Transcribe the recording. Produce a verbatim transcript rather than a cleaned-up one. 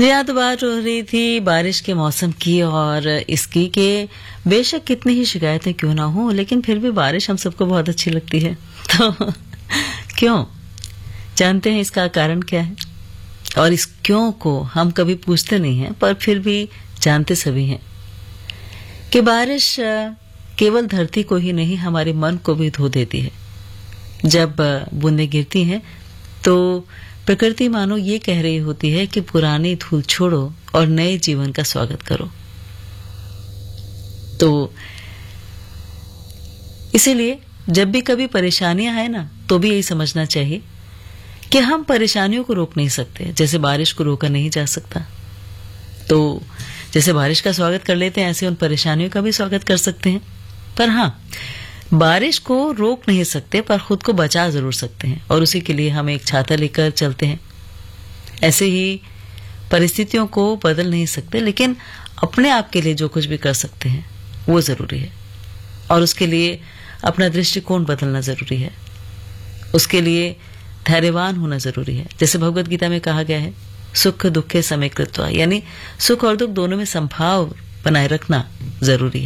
यहाँ तो बात हो रही थी बारिश के मौसम की और इसकी कि बेशक कितनी ही शिकायतें क्यों ना हो, लेकिन फिर भी बारिश हम सबको बहुत अच्छी लगती है। तो क्यों, जानते हैं इसका कारण क्या है? और इस क्यों को हम कभी पूछते नहीं हैं, पर फिर भी जानते सभी हैं कि बारिश केवल धरती को ही नहीं, हमारे मन को भी धो देती है। जब बूंदें गिरती हैं तो प्रकृति मानो ये कह रही होती है कि पुरानी धूल छोड़ो और नए जीवन का स्वागत करो। तो इसीलिए जब भी कभी परेशानियां आए ना, तो भी यही समझना चाहिए कि हम परेशानियों को रोक नहीं सकते, जैसे बारिश को रोका नहीं जा सकता। तो जैसे बारिश का स्वागत कर लेते हैं, ऐसे उन परेशानियों का भी स्वागत कर सकते हैं। पर हाँ, बारिश को रोक नहीं सकते, पर खुद को बचा जरूर सकते हैं, और उसी के लिए हम एक छाता लेकर चलते हैं। ऐसे ही परिस्थितियों को बदल नहीं सकते, लेकिन अपने आप के लिए जो कुछ भी कर सकते हैं वो जरूरी है, और उसके लिए अपना दृष्टिकोण बदलना जरूरी है। उसके लिए धैर्यवान होना जरूरी है। जैसे भगवत गीता में कहा गया है, सुख दुखे समय कृत्वा, यानी सुख और दुख दोनों में संभाव बनाए रखना जरूरी है।